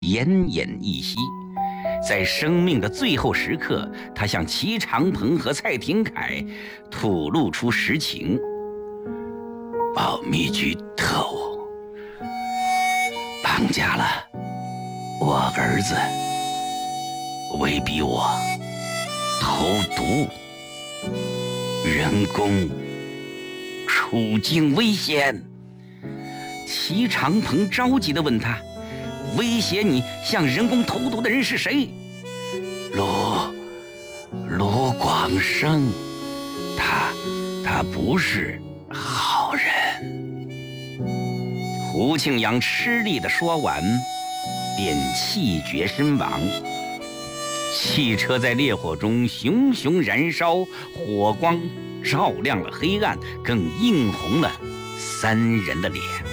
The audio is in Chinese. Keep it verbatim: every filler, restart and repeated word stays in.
奄奄一息。在生命的最后时刻，他向齐长鹏和蔡廷锴吐露出实情：保密局特务绑架了我儿子，威逼我投毒，人工处境危险。齐长鹏着急地问他：威胁你向人工投毒的人是谁？卢卢广生，他他不是好人。胡庆阳吃力地说完，便气绝身亡。汽车在烈火中熊熊燃烧，火光照亮了黑暗，更映红了三人的脸。